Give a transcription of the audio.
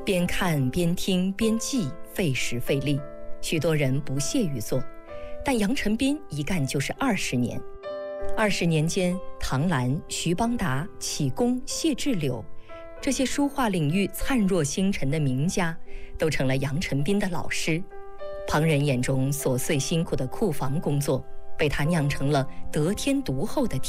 边看边听边记，费时费力，许多人不屑于做，但杨晨斌一干就是20年。20年间，唐兰、徐邦达、启功、谢志柳这些书画领域灿若星辰的名家，都成了杨晨斌的老师。旁人眼中琐碎辛苦的库房工作，被他酿成了得天独厚的